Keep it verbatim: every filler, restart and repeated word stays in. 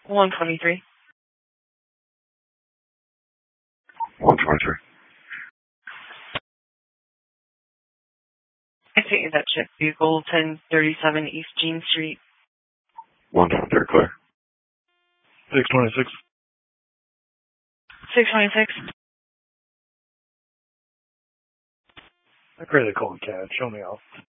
one twenty-three. one twenty-three. I sent you that chip vehicle, ten thirty-seven East Jean Street. one twenty-three, clear. six twenty-six. six twenty-six. I created a call cab. Show me off.